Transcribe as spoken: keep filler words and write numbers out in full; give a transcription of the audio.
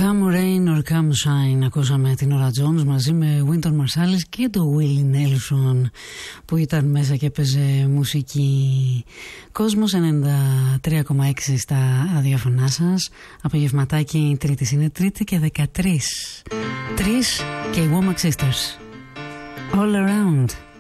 Come Rain or Come Shine. Ακούσαμε την Nora Jones μαζί με Wynton Marsalis και το Willie Nelson που ήταν μέσα και έπαιζε μουσική. Κόσμος ενενήντα τρία κόμμα έξι στα ραδιόφωνά σας. Απογευματάκι Τρίτης είναι Τρίτη και δεκατρείς. Τρεις και οι Womack Sisters. All Around.